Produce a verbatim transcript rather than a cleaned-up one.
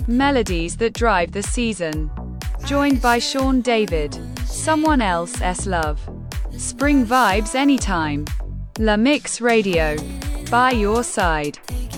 Melodies that drive the season. Joined by Sean David. Someone Else's Love. Spring vibes anytime. La Mix Radio. By your side.